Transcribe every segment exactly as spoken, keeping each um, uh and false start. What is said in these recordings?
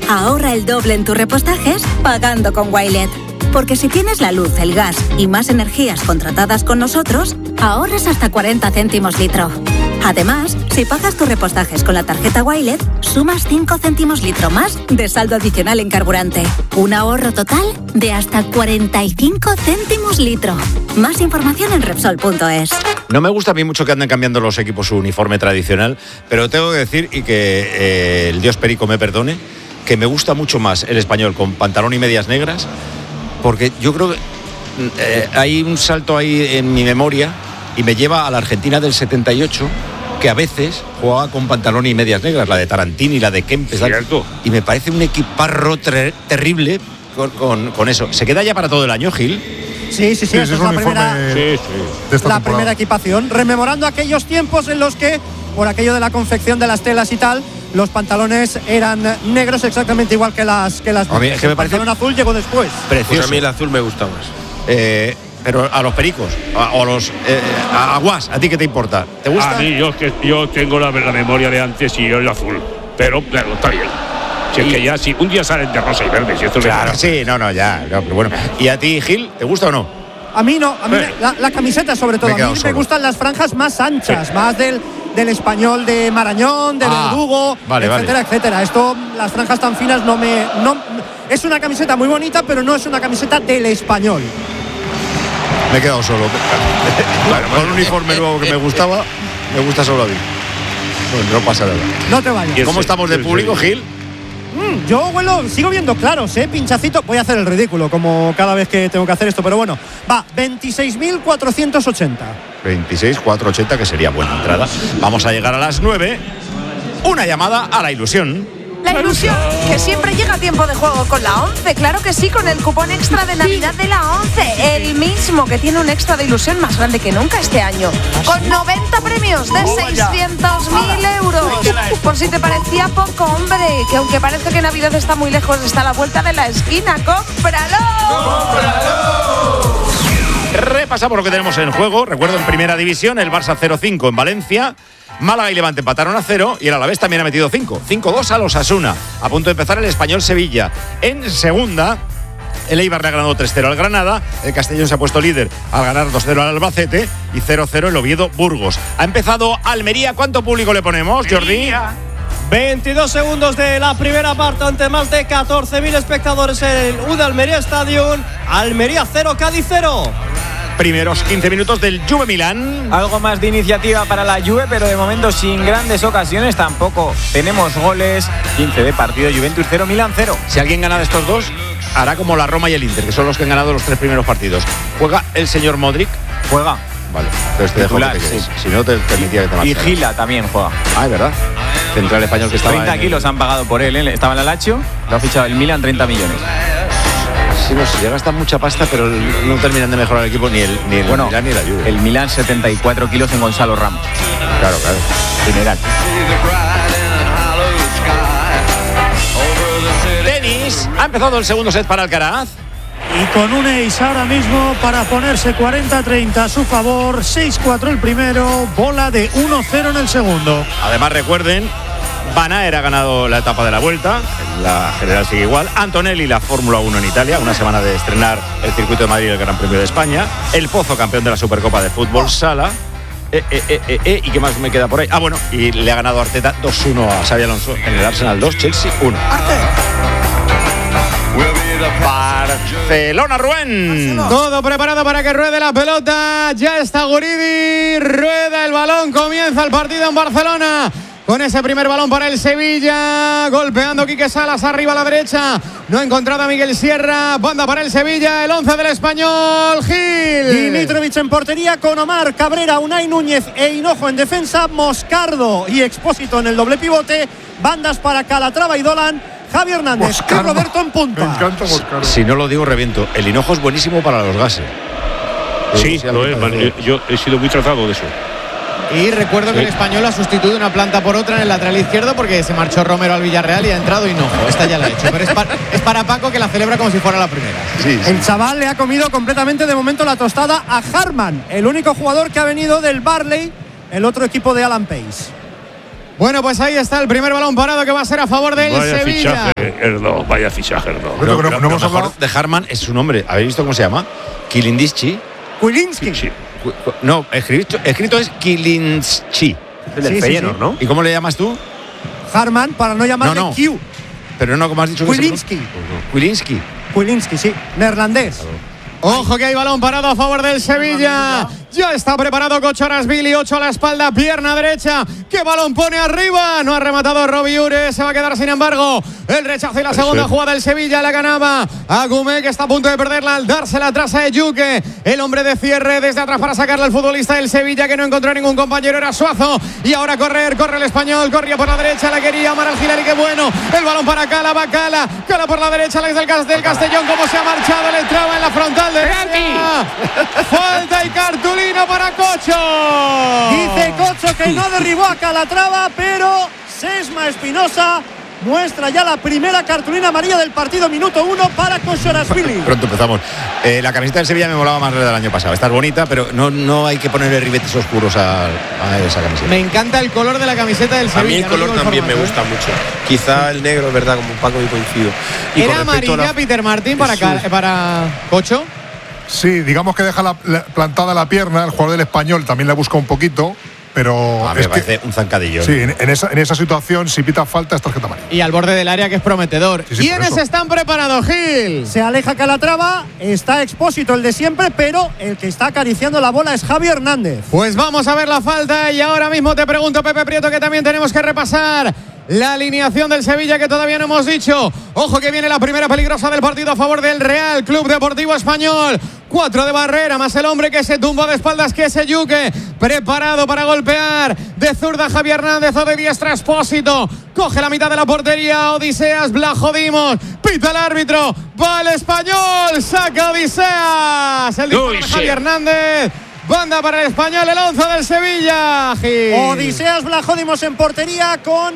Ahorra el doble en tus repostajes pagando con Wilet. Porque si tienes la luz, el gas y más energías contratadas con nosotros, ahorras hasta cuarenta céntimos litro. Además, si pagas tus repostajes con la tarjeta Wilet, sumas cinco céntimos litro más de saldo adicional en carburante. Un ahorro total de hasta cuarenta y cinco céntimos litro. Más información en Repsol punto es. No me gusta a mí mucho que anden cambiando los equipos su uniforme tradicional, pero tengo que decir, y que eh, el dios Perico me perdone, que me gusta mucho más el Español con pantalón y medias negras, porque yo creo que eh, hay un salto ahí en mi memoria y me lleva a la Argentina del setenta y ocho, que a veces jugaba con pantalón y medias negras, la de Tarantini, la de Kempes, y me parece un equiparro ter- terrible con, con, con eso. ¿Se queda ya para todo el año, Gil? Sí, sí, sí, esa es la primera, sí, sí. la primera equipación, rememorando aquellos tiempos en los que, por aquello de la confección de las telas y tal, los pantalones eran negros exactamente igual que las que las. A mí es que me el parece pantalón azul llegó después. Precioso. Pues a mí el azul me gusta más. Eh, pero a los pericos, a, o a los eh, a Aguas, ¿a ti qué te importa? ¿Te gusta? A mí, yo, que, yo tengo la, la memoria de antes y yo el azul. Pero, claro, está bien. Si es que ya, si un día salen de rosa y verde, si esto Claro, es sí, no, no, ya. No, pero bueno. ¿Y a ti, Gil, te gusta o no? A mí no, a mí Eh. la, la camiseta sobre todo. Me he A mí quedado me solo. gustan las franjas más anchas, más del, del español de Marañón, del Ah, Verdugo, vale, etcétera, vale. etcétera. Esto, las franjas tan finas no me. No, es una camiseta muy bonita, pero no es una camiseta del español. Me he quedado solo. Con un uniforme nuevo que me gustaba, me gusta solo a mí. Bueno, no pasa nada. No te vayas. ¿Cómo estamos de público, Gil? Mm, yo huelo, sigo viendo claros, ¿eh? Pinchacito. Voy a hacer el ridículo, como cada vez que tengo que hacer esto, pero bueno. Va, veintiséis mil cuatrocientos ochenta. veintiséis, cuatrocientos ochenta, que sería buena entrada. Vamos a llegar a las nueve. Una llamada a la ilusión. La ilusión, que siempre llega a tiempo de juego con la ONCE, claro que sí, con el cupón extra de Navidad de la ONCE, el mismo que tiene un extra de ilusión más grande que nunca este año, con noventa premios de seiscientos mil euros. Por si te parecía poco, hombre, que aunque parece que Navidad está muy lejos, está a la vuelta de la esquina. ¡Cómpralo! Repasamos lo que tenemos en juego. Recuerdo, en primera división, el Barça cero cinco en Valencia. Málaga y Levante empataron a cero y el Alavés también ha metido cinco. cinco dos a los Osasuna. A punto de empezar el Español Sevilla. En segunda, el Eibar le ha ganado tres cero al Granada. El Castellón se ha puesto líder al ganar dos cero al Albacete. Y cero cero el Oviedo Burgos. Ha empezado Almería. ¿Cuánto público le ponemos, Jordi? veintidós segundos de la primera parte ante más de catorce mil espectadores en el U D Almería Stadium. Almería cero, Cádiz cero. Primeros quince minutos del Juve Milán. Algo más de iniciativa para la Juve, pero de momento sin grandes ocasiones. Tampoco tenemos goles. quince de partido, Juventus cero, Milán cero. Si alguien gana de estos dos, hará como la Roma y el Inter, que son los que han ganado los tres primeros partidos. ¿Juega el señor Modric? Juega. Vale, entonces te dejo Titular, que te quedes. sí. Si no, te permitía que te Y marcharas. Gila también juega. Ah, es verdad. Central español que estaba treinta en- kilos han pagado por él, ¿eh? Estaba en la Lazio, lo ha fichado el Milan, treinta millones. Sí, no, se llega hasta mucha pasta, pero no terminan de mejorar el equipo ni el ni el Bueno, Milán ni la Juve. el Milan setenta y cuatro kilos en Gonzalo Ramos. Claro, claro. General. Tenis. Ha empezado el segundo set para Alcaraz. Y con un ace ahora mismo para ponerse cuarenta treinta a su favor, seis cuatro el primero, bola de uno cero en el segundo. Además, recuerden, Van Aert ha ganado la etapa de la Vuelta, la general sigue igual. Antonelli, la Fórmula uno en Italia, una semana de estrenar el Circuito de Madrid y el Gran Premio de España. El Pozo, campeón de la Supercopa de Fútbol Sala. Eh, eh, eh, eh, eh, ¿Y qué más me queda por ahí? Ah, bueno, y le ha ganado Arteta dos uno a Xabi Alonso en el Arsenal dos, Chelsea uno. Barcelona, Rubén. Todo preparado para que ruede la pelota. Ya está Guridi. Rueda el balón. Comienza el partido en Barcelona. Con ese primer balón para el Sevilla. Golpeando Quique Salas arriba a la derecha. No ha encontrado a Miguel Sierra. Banda para el Sevilla. El once del Español. Gil. Dimitrovic en portería con Omar, Cabrera, Unai Núñez e Hinojo en defensa. Moscardo y Expósito en el doble pivote. Bandas para Calatrava y Dolan. Javi Hernández Moscardo. y Roberto en punta. Me encanta Moscardo. Si no lo digo, reviento. El hinojo es buenísimo para los gases. Sí, lo es, vale, yo he sido muy tratado de eso. Y recuerdo que Sí. el Español ha sustituido una planta por otra en el lateral izquierdo porque se marchó Romero al Villarreal y ha entrado Hinojo. Esta ya la ha hecho, pero es, pa- es para Paco, que la celebra como si fuera la primera. Sí, El chaval le ha comido completamente de momento la tostada a Harman, el único jugador que ha venido del Barley, el otro equipo de Alan Pace. Bueno, pues ahí está el primer balón parado que va a ser a favor del vaya Sevilla. Fichaje, Erdo, vaya fichaje, Erdo. Pero, pero, no hemos hablado de Harman, es su nombre. ¿Habéis visto cómo se llama? Kilindischi. Kulinski. Sí. No, escrito, escrito es Kilinski. El del Sí, sí, Feyenoord, sí. ¿no? ¿Y cómo le llamas tú? Harman, para no llamarle No, no. Q. Pero no, como has dicho. que se Kulinski. pronuncia. Kulinski. Kulinski, sí. Neerlandés. Ojo que hay balón parado a favor del Sevilla. Ya está preparado Kochorasvili, ocho a la espalda, pierna derecha. ¿Qué balón pone arriba? No ha rematado Robbie Ure, se va a quedar sin embargo el rechazo y la segunda Eso. jugada del Sevilla la ganaba Agumé, que está a punto de perderla al dársela atrás a Ejuke. El hombre de cierre desde atrás para sacarle al futbolista del Sevilla, que no encontró ningún compañero, era Suazo. Y ahora a correr, corre el español, corría por la derecha, la quería Omar Al-Hilali, qué bueno. El balón para Cala, va Cala, Cala por la derecha, Alex del, Cas- del Castellón, como se ha marchado, le entraba en la frontal derecha. Falta y cartulina para Cocho. Dice Cocho que no derribó a Calatrava, pero Sesma Espinosa muestra ya la primera cartulina amarilla del partido, minuto uno para Kochorasvili. Pronto empezamos. Eh, la camiseta del Sevilla me molaba más la del año pasado. Está bonita, pero no, no hay que ponerle ribetes oscuros a, a esa camiseta. Me encanta el color de la camiseta del A Sevilla. mí el no color digo también me formato, gusta mucho. Quizá el negro, es verdad, como Paco y coincido. Y ¿Era con respecto a amarilla la- Peter Martín para, Cal- para Cocho? Sí, digamos que deja la, la- plantada la pierna. El jugador del Español también la busca un poquito, pero A mí es me que, parece un zancadillo. sí, en, en esa, en esa situación, si pita falta, es tarjeta amarilla. Y al borde del área, que es prometedor. Sí, sí, por ¿Quiénes eso. están preparados, Gil? Se aleja Calatrava, está Expósito, el de siempre, pero el que está acariciando la bola es Javi Hernández. Pues vamos a ver la falta y ahora mismo te pregunto, Pepe Prieto, que también tenemos que repasar la alineación del Sevilla, que todavía no hemos dicho. Ojo que viene la primera peligrosa del partido a favor del Real Club Deportivo Español. Cuatro de barrera, más el hombre que se tumba de espaldas, que es Ejuke. Preparado para golpear. De zurda Javi Hernández o de diestra Expósito. Coge la mitad de la portería Odiseas Blajodimos. Pita el árbitro. Va el Español. Saca Odiseas. El disparo de Uy, sí. Javi Hernández. Banda para el Español, el once del Sevilla. Gil. Odiseas Blajodimos en portería con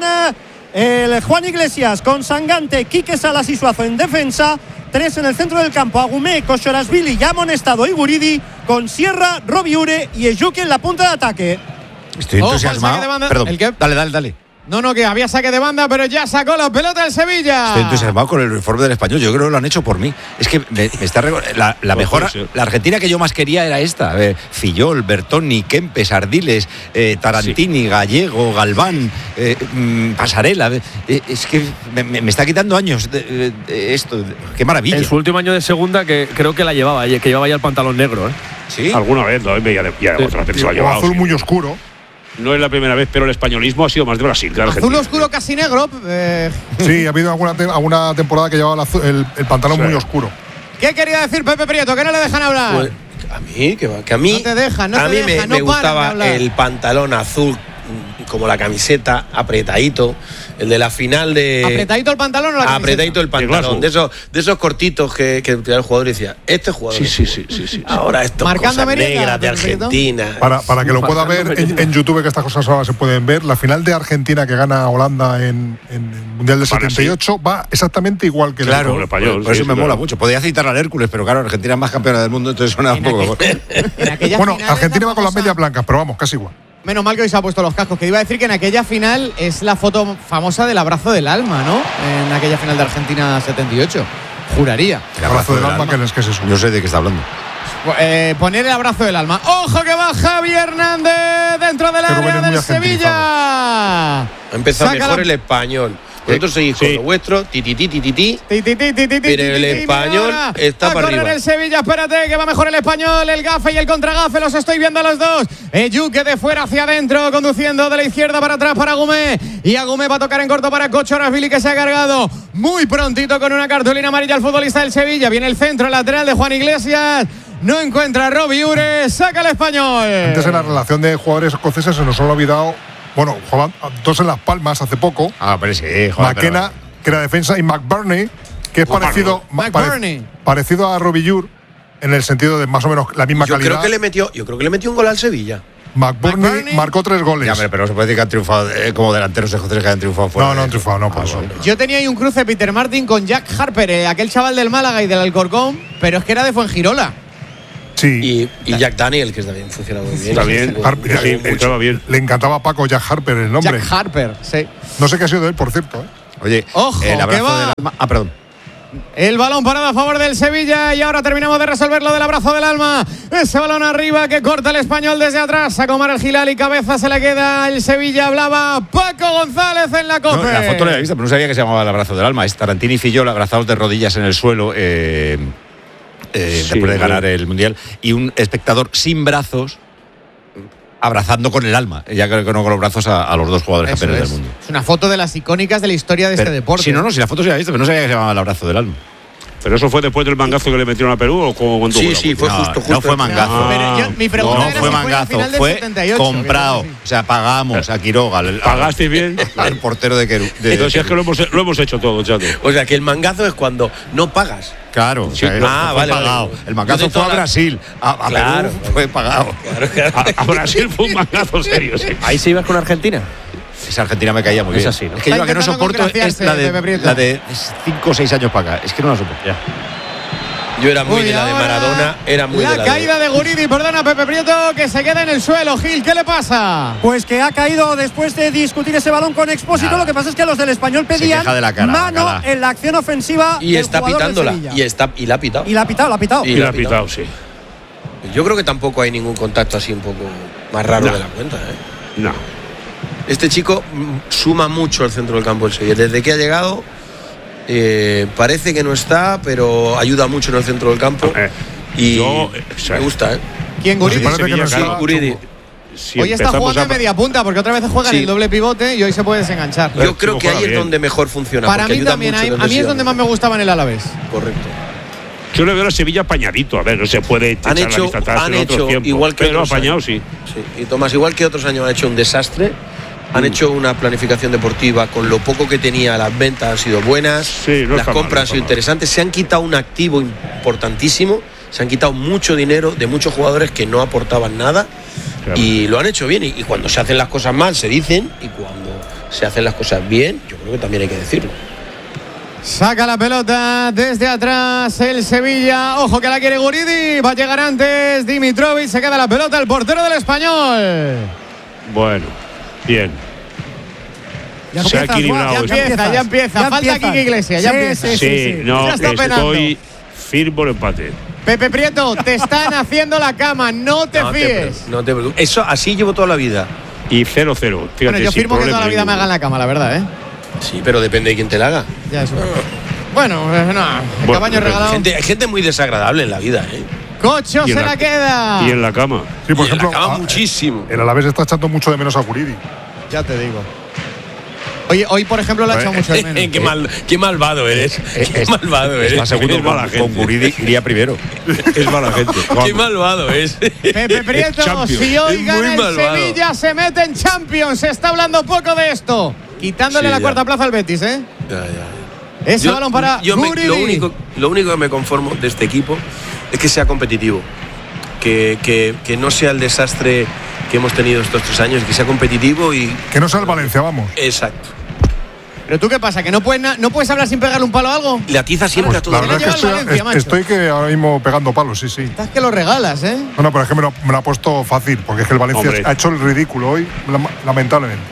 eh, el Juan Iglesias, con Sangante, Quique Salas y Suazo en defensa. Tres en el centro del campo, Agumé, Kochorasvili, ya amonestado y Guridi, con Sierra, Robbie Ure y Ejuke en la punta de ataque. Estoy Ojo, el entusiasmado. saque de banda. Perdón. ¿El qué? Dale, dale, dale. No, no, que había saque de banda, pero ya sacó la pelota el Sevilla. Estoy entusiasmado con el uniforme del Español. Yo creo que lo han hecho por mí. Es que me, me está rego- la, la Pues mejor, puede ser. la Argentina que yo más quería era esta. Eh, Fillol, Bertoni, Kempes, Ardiles, eh, Tarantini, Gallego, Galván, eh, mm, Pasarela. Eh, es que me, me- me está quitando años de, de- de esto. De- qué maravilla. En su último año de segunda, que creo que la llevaba, que llevaba ya el pantalón negro, ¿eh? Sí. Alguna vez, ¿no? Ya, ya, Sí. otra vez se lo ha O llevado, azul sí. muy oscuro. No es la primera vez, pero el españolismo ha sido más de Brasil que de Azul Argentina. oscuro, casi negro. Eh, Sí, ha habido alguna, te- alguna temporada que llevaba el, azul- el- el pantalón Sí. muy oscuro. ¿Qué quería decir Pepe Prieto? Que no le dejan hablar. Pues, a mí, que, va- que a mí, No te dejan, no a te mí me, dejan, me no paran de gustaba hablar. el pantalón azul, mm, como la camiseta, apretadito, el de la final de. ¿Apretadito el pantalón o la camiseta? Apretadito el pantalón, de esos, de esos cortitos que, que el jugador decía, este jugador. Sí, de sí, fútbol. sí, sí, sí. Ahora esto Marcando cosas merienda, negras de Pepe Prieto. Argentina. Para, para que lo pueda ver Marcando en, merienda. en YouTube, que estas cosas ahora se pueden ver, la final de Argentina que gana Holanda en, en el Mundial del Para setenta y ocho va exactamente igual que el Claro, Con el español, por, por sí, eso me claro. mola mucho. Podía citar al Hércules, pero claro, Argentina es más campeona del mundo, entonces suena un En poco. aquel- en aquella Bueno, final Argentina es la va con las famosa- medias blancas, pero vamos, casi igual. Menos mal que hoy se ha puesto los cascos, que iba a decir que en aquella final es la foto famosa del abrazo del alma, ¿no? En aquella final de Argentina setenta y ocho. Juraría. El Abrazo del alma, que es que es eso. No sé de qué está hablando. Eh, poner el abrazo del alma. ¡Ojo que va Javi Hernández dentro del Que Rubén es área muy del argentinizado. Sevilla! Ha empezado Saca mejor la- el español. Vosotros seguís con Sí. lo vuestro, ti, ti, ti, ti, ti, ti. Ti, ti, ti, ti, ti, Pero ti, el ti, ti, español mira ahora. está Va a para correr arriba. el Sevilla, espérate, que va mejor el español, el gafe y el contragafe, los estoy viendo a los dos. Ejuke de fuera hacia adentro, conduciendo de la izquierda para atrás para Agumé. Y Agumé va a tocar en corto para Kochorasvili, que se ha cargado muy prontito con una cartulina amarilla al futbolista del Sevilla. Viene el centro, el lateral de Juan Iglesias. No encuentra a Robbie Ure, saca el español. Antes en la relación de jugadores escoceses se nos han olvidado, bueno, jugaban dos en Las Palmas hace poco. Ah, pero sí, joder. McKenna, que era defensa, y McBurney, que es parecido, ma- pare- McBurney. parecido a Robbie Ure en el sentido de más o menos la misma Yo calidad. creo que le metió, yo creo que le metió un gol al Sevilla. McBurney, McBurney. marcó tres goles. Ya, hombre, pero no se puede decir que han triunfado eh, como delanteros escoceses que han triunfado fuera. no, no de- han triunfado, no, por Ah, eso. bueno. Yo tenía ahí un cruce Peter Martin con Jack Harper, eh, aquel chaval del Málaga y del Alcorcón, pero es que era de Fuengirola. Sí. Y, y Jack Daniel, que también funciona muy bien. Está bien. Harper, Sí, eh, estaba bien. Le encantaba a Paco Jack Harper el nombre. Jack Harper, sí. No sé qué ha sido de él, por cierto. ¿eh? Oye, Ojo, el que abrazo va. del alma. Ah, perdón. El balón parado a favor del Sevilla y ahora terminamos de resolver lo del abrazo del alma. Ese balón arriba que corta el Español desde atrás. A Omar el Gilal y cabeza se le queda el Sevilla. Hablaba Paco González en la No, COPE. la foto la había visto, pero no sabía que se llamaba el abrazo del alma. Es Tarantini y Fillol abrazados de rodillas en el suelo eh, eh, Sí, después de sí. ganar el Mundial. Y un espectador sin brazos abrazando con el alma, ya que no con los brazos a, a los dos jugadores Eso campeones es. del mundo. Es una foto de las icónicas de la historia de Pero, este deporte. Si no, no, si la foto se había visto, pero no sabía que se llamaba el abrazo del alma. ¿Pero eso fue después del mangazo que le metieron a Perú o cuando Sí, sí, fue No, justo, justo. no fue mangazo. Pero yo- mi pregunta No era fue si fue a mangazo, final del fue setenta y ocho, comprado. que creo que O sea, pagamos a Quiroga. al- ¿Pagaste bien? Al portero de Querú. de- Entonces es que lo hemos, lo hemos hecho todo, chato. O sea, que el mangazo es cuando no pagas. Claro, o sea, Sí. no Ah, fue vale, pagado. vale. El mangazo Yo de fue a toda la- Brasil. A, a Claro. Perú fue pagado. A, a Brasil fue un mangazo serio, sí. Ahí se ibas con Argentina. Esa Argentina me caía muy Es bien. así, ¿no? Es que yo la que no Está intentando soporto es congraciarse, la Pepe de, Prieto. la de cinco o seis años para acá. Es que no la soporto. Ya. Yo era muy Uy, de la de ahora Maradona, era muy la de la caída de Guridi, perdona Pepe Prieto, que se queda en el suelo. Gil, ¿qué le pasa? Pues que ha caído después de discutir ese balón con Expósito. Nada. Lo que pasa es que los del Español Se pedían queja de la cara, mano Bacala. en la acción ofensiva Y del está jugador del pitándola. Sevilla. Y, está, y la ha pitado. Y la ha pitado, la ha pitado. Y Y la la ha ha pitado, sí. Yo creo que tampoco hay ningún contacto así un poco más raro No. de la cuenta. ¿eh? No. Este chico mm, suma mucho al centro del campo del Sevilla. Desde que ha llegado, eh, parece que no está, pero ayuda mucho en el centro del campo. Eh, y yo, eh, o sea, me gusta, ¿eh? ¿Quién, Pues Guridi? parece que no Sevilla, está. claro. Guridi. Si Hoy está empezamos jugando a- en media punta porque otra vez juega en Sí. el doble pivote y hoy se puede desenganchar. Yo creo que ahí juega es bien. donde mejor funciona. Para porque mí ayuda también, mucho hay- a mí es defensivamente. donde más me gustaba en el Alavés. Correcto. Yo le veo a Sevilla apañadito. A ver, no se puede Han echar la hecho, vista atrás han en otros hecho tiempos. igual que pero otros apañado, años. sí. Sí. Y Tomás, igual que otros años han hecho un desastre, han hecho una planificación deportiva con lo poco que tenía, las ventas han sido buenas, Sí, no las está mal, compras no han está sido mal. interesantes, se han quitado un activo importantísimo, se han quitado mucho dinero de muchos jugadores que no aportaban nada. Claro. Y lo han hecho bien. Y, y cuando se hacen las cosas mal se dicen, y cuando se hacen las cosas bien, yo creo que también hay que decirlo. Saca la pelota desde atrás el Sevilla. Ojo que la quiere Guridi. Va a llegar antes Dimitrovic. Se queda la pelota el portero del Español. Bueno, bien. Ya Se ha empiezas, equilibrado Guau, esto. Ya empieza, ya empieza. Falta empiezas. Quique Iglesias, ya Sí, empieza. sí, Sí, sí, sí. no, Ya está penando. estoy firme el empate. Pepe Prieto, te están haciendo la cama. No te no, fíes. Te, no te preocupes. Eso así llevo toda la vida. Y cero cero. Fíjate, Bueno, yo sin firmo que toda problema la vida me ninguno. hagan la cama, la verdad, ¿eh? Sí, pero depende de quién te la haga. Ya eso. Bueno, eh, no. El Bueno, caballo regalado. Gente, hay gente muy desagradable en la vida, ¿eh? Cocho Y en se la- la queda. Y en la cama. Sí, por Y en la ejemplo, cama a- muchísimo. el Alavés está echando mucho de menos a Guridi. Ya te digo. Oye, hoy, por ejemplo, lo ha echado mucho de menos. qué, mal, qué malvado eres. Qué Es- malvado eres. Está segundo Es mala con, gente. con Guridi, iría primero. Es mala gente. Qué malvado es. Pepe Prieto, Champions. si hoy Es gana muy el malvado. Sevilla, se mete en Champions. Se está hablando poco de esto. Quitándole Sí, la ya. cuarta plaza al Betis, ¿eh? Ya, ya. Ese balón para yo me- Guridi. lo, único, lo único que me conformo de este equipo es que sea competitivo. Que, que, que no sea el desastre que hemos tenido estos tres años, que sea competitivo y. Que no sea el Valencia, vamos. Exacto. ¿Pero tú qué pasa? ¿Que no puedes, na- no puedes hablar sin pegarle un palo a algo? Le atiza siempre a todo. La verdad es que lleva el estoy, Valencia, est- macho. estoy que ahora mismo pegando palos, sí, sí. Estás que lo regalas, ¿eh? No, no, pero es que me lo, me lo ha puesto fácil, porque es que el Valencia Hombre. ha hecho el ridículo hoy, lam- lamentablemente.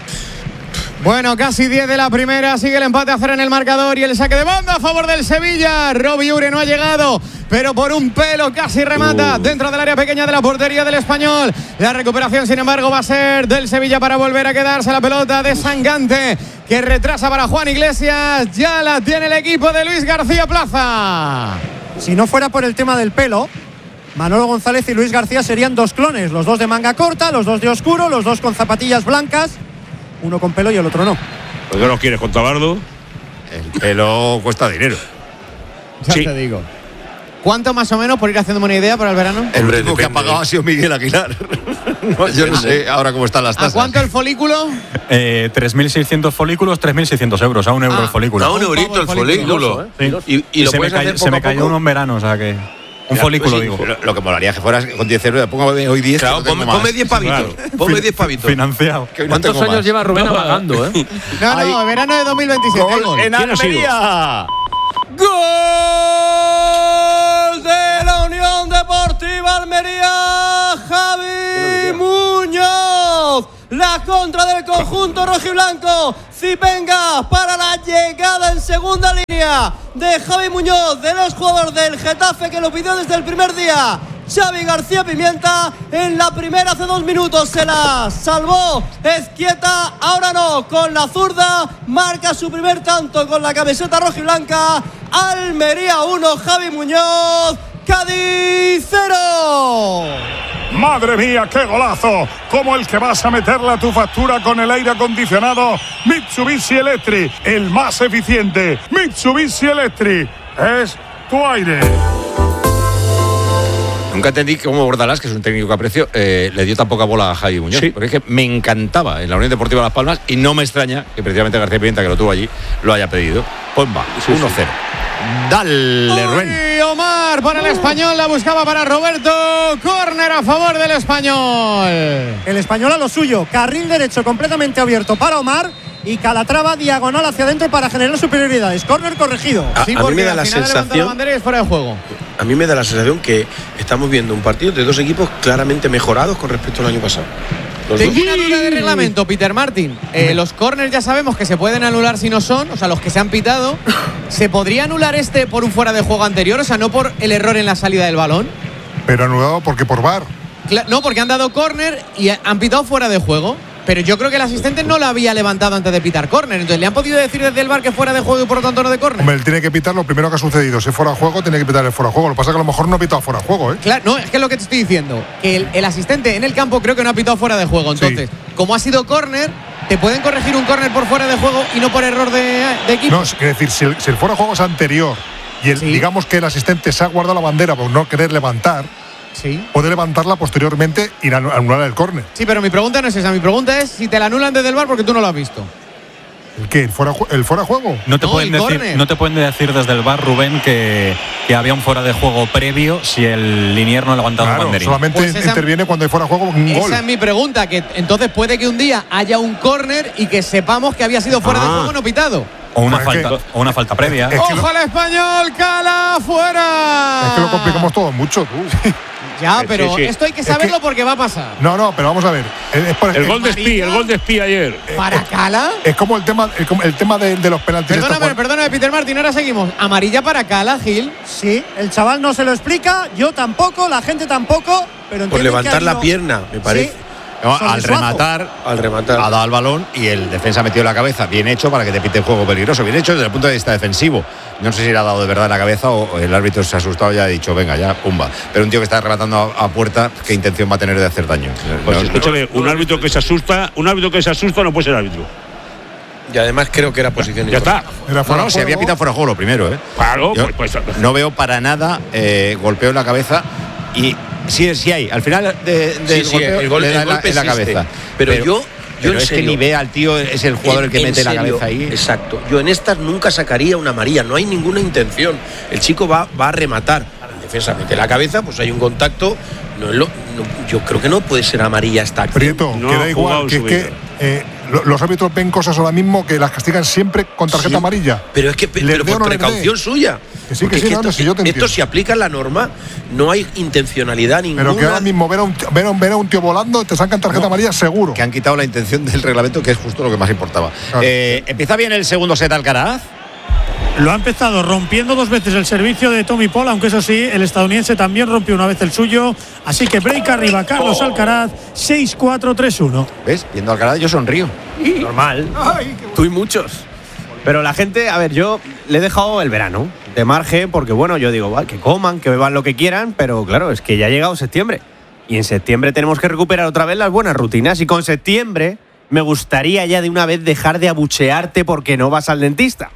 Bueno, casi diez de la primera, sigue el empate a cero en el marcador y el saque de banda a favor del Sevilla. Robi Ure no ha llegado, pero por un pelo casi remata Uh. dentro del área pequeña de la portería del Español. La recuperación, sin embargo, va a ser del Sevilla para volver a quedarse la pelota de Sangante, que retrasa para Juan Iglesias. Ya la tiene el equipo de Luis García Plaza. Si no fuera por el tema del pelo, Manolo González y Luis García serían dos clones, los dos de manga corta, los dos de oscuro, los dos con zapatillas blancas, uno con pelo y el otro no. ¿Por qué no quieres con Tabardo? El pelo cuesta dinero. Ya Sí. te digo. ¿Cuánto más o menos, por ir haciéndome una idea para el verano? El Hombre, único que ha depende. pagado ha sido Miguel Aguilar. No, yo no sé ahora cómo están las ¿A tasas. cuánto el folículo? Eh, tres mil seiscientos folículos, tres mil seiscientos euros, a un euro Ah, el folículo. A un Un eurito pavo el el folículo. folículo. Sí. Y, y Y lo se me, puedes cayó, hacer se poco me a cayó poco. uno en verano, o sea que. Un Ya, folículo, pues sí, digo. Lo, lo que molaría que fueras con diez euros. Pongo hoy diez. Claro, que no tengo ponme, más. ponme diez pavitos. Claro. Ponme diez pavitos. Financiado. Que hoy no ¿Cuántos tengo años más. lleva Rubén amagando, eh? No, no, verano de dos mil veintisiete. Hay gol. En ¿Quién ha sido? Almería. ¡Gol de la Unión Deportiva Deportiva Almería, Javi Muñoz. La contra del conjunto rojiblanco. Zipenga para la llegada en segunda línea de Javi Muñoz, del exjugador del Getafe que lo pidió desde el primer día. Xavi García Pimienta en la primera hace dos minutos se la salvó Ezquieta, ahora no, con la zurda marca su primer tanto con la camiseta rojiblanca. Almería uno, Javi Muñoz, Cádiz cero. ¡Madre mía, qué golazo! Como el que vas a meterle a tu factura con el aire acondicionado Mitsubishi Electric, el más eficiente. Mitsubishi Electric es tu aire. Nunca entendí cómo Bordalás, que es un técnico que aprecio, eh, le dio tan poca bola a Javi Muñoz. Sí. Porque es que me encantaba en la Unión Deportiva Las Palmas y no me extraña que precisamente García Pimienta, que lo tuvo allí, lo haya pedido. Pues va, sí, uno cero. Sí. Dale, Rubén. Omar para el Español, la buscaba para Roberto. Córner a favor del Español. El Español a lo suyo. Carril derecho completamente abierto para Omar. Y Calatrava diagonal hacia adentro para generar superioridades. Córner corregido. A, sí, a mí me da la sensación. La bandera y es fuera de juego. A mí me da la sensación que estamos viendo un partido de dos equipos claramente mejorados con respecto al año pasado. Tengo una duda de reglamento, Peter Martin. Eh, los corners ya sabemos que se pueden anular si no son, o sea, los que se han pitado. ¿Se podría anular este por un fuera de juego anterior? O sea, no por el error en la salida del balón. Pero anulado porque por V A R. Cla- no, porque han dado córner y han pitado fuera de juego. Pero yo creo que el asistente no la había levantado antes de pitar córner. Entonces, ¿le han podido decir desde el V A R que fuera de juego y por lo tanto no de córner? Hombre, él tiene que pitar lo primero que ha sucedido. Si fuera de juego, tiene que pitar el fuera de juego. Lo que pasa es que a lo mejor no ha pitado fuera de juego, ¿eh? Claro, no, es que es lo que te estoy diciendo. Que el, el asistente en el campo creo que no ha pitado fuera de juego. Entonces, sí. Como ha sido córner, ¿te pueden corregir un córner por fuera de juego y no por error de, de equipo? No, es decir, si el, si el fuera de juego es anterior y el, sí. digamos que el asistente se ha guardado la bandera por no querer levantar, sí. puede levantarla posteriormente y anular el córner. Sí, pero mi pregunta no es esa. Mi pregunta es si te la anulan desde el V A R porque tú no lo has visto. ¿El qué? ¿El fuera, el fuera de juego? No te, no, pueden decir, no te pueden decir desde el V A R, Rubén, que, que había un fuera de juego previo si el linier no ha levantado claro, un banderín. Solamente pues esa, interviene cuando hay fuera de juego un esa gol. Esa es mi pregunta, que entonces puede que un día haya un córner y que sepamos que había sido fuera ah. de juego no pitado. O una, falta, que, o una falta previa. Es que ¡ojo al Español! ¡Cala fuera! Es que lo complicamos todo mucho, tú. Ya, pero sí, sí. esto hay que saberlo es que, porque va a pasar. No, no, pero vamos a ver. Es por, el, el gol de Espí, el gol de Espí ayer. ¿Para Cala? Es como el tema, el, el tema de, de los penaltis. Perdóname, perdóname, Peter Martin, ahora seguimos. ¿Amarilla para Cala, Gil? Sí, el chaval no se lo explica, yo tampoco, la gente tampoco, pero por levantar la pierna, me parece. Sí. No, al rematar, al rematar, ha dado el balón y el defensa ha metido la cabeza. Bien hecho para que te pite el juego peligroso. Bien hecho desde el punto de vista defensivo. No sé si le ha dado de verdad la cabeza o el árbitro se ha asustado y ha dicho, venga, ya, pumba. Pero un tío que está rematando a, a puerta, ¿qué intención va a tener de hacer daño? Pues no, escúchame, no, un árbitro que se asusta, un árbitro que se asusta no puede ser árbitro. Y además creo que era posición. Ya está. Era no, no, se había pitado fuera de juego lo primero, ¿eh? Claro, Yo pues, pues, no veo para nada eh, golpeo en la cabeza y. Sí, sí hay. Al final de, de sí, sí, el, gol, le da el golpe en la, la cabeza. Pero, pero yo, yo pero en es serio, que ni ve al tío, es el jugador en, el que mete serio, la cabeza ahí. Exacto. Yo en estas nunca sacaría una amarilla. No hay ninguna intención. El chico va, va a rematar. La defensa mete la cabeza, pues hay un contacto. No, lo, no, yo creo que no puede ser amarilla esta acción. Prieto, no, queda igual. Que es que eh, los árbitros ven cosas ahora mismo que las castigan siempre con tarjeta sí, amarilla. Pero es que pero por precaución suya. Que sí, que sí, que no, esto, si yo te esto si aplica la norma, no hay intencionalidad ninguna. Pero que ahora mismo ver a un, ver a un, ver a un tío volando, te sacan tarjeta no, amarilla seguro. Que han quitado la intención del reglamento, que es justo lo que más importaba. Claro. Eh, empieza bien el segundo set Alcaraz. Lo ha empezado rompiendo dos veces el servicio de Tommy Paul, aunque eso sí, el estadounidense también rompió una vez el suyo. Así que break arriba, Carlos oh. Alcaraz, seis cuatro tres uno. ¿Ves? Viendo Alcaraz yo sonrío. Normal. Ay, tú y muchos. Pero la gente, a ver, yo le he dejado el verano de margen porque, bueno, yo digo, vale, que coman, que beban lo que quieran, pero claro, es que ya ha llegado septiembre. Y en septiembre tenemos que recuperar otra vez las buenas rutinas. Y con septiembre me gustaría ya de una vez dejar de abuchearte porque no vas al dentista.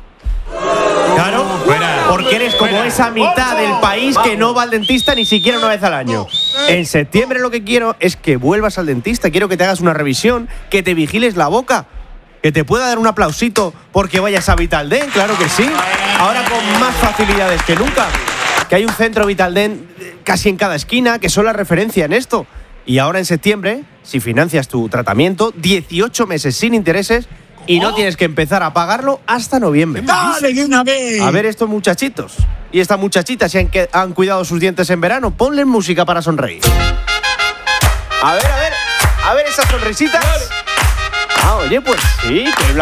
Claro, porque eres como esa mitad del país que no va al dentista ni siquiera una vez al año. En septiembre lo que quiero es que vuelvas al dentista. Quiero que te hagas una revisión, que te vigiles la boca, que te pueda dar un aplausito porque vayas a Vitaldent, claro que sí. Ahora con más facilidades que nunca. Que hay un centro Vitaldent casi en cada esquina, que son la referencia en esto. Y ahora en septiembre, si financias tu tratamiento, dieciocho meses sin intereses y no tienes que empezar a pagarlo hasta noviembre. ¡Dale de una vez! A ver estos muchachitos. y estas muchachitas se han, que, han cuidado sus dientes en verano. Ponle música para sonreír. A ver, a ver, a ver esas sonrisitas. Ah, oye, pues sí, que